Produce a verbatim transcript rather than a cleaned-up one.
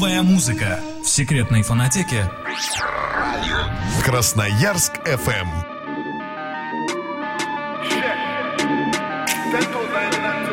Новая музыка в секретной фонотеке Красноярск эф эм.